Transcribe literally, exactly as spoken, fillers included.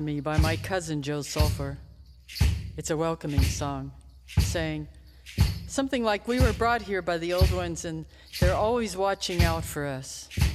Me by my cousin Joe Sulphur. It's a welcoming song, saying something like, we were brought here by the old ones and they're always watching out for us.